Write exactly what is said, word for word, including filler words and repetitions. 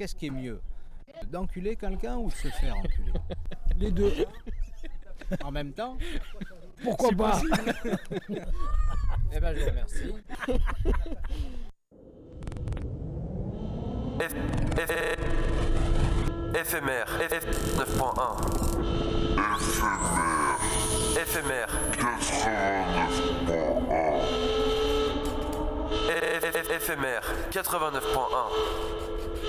qu'est-ce qui est mieux? D'enculer quelqu'un ou de se faire enculer? Les deux. En même temps? Pourquoi C'est pas? Eh ben, je vous remercie. F... F... Éphémère, F... neuf point un. Éphémère. Éphémère, quatre-vingt-neuf point un.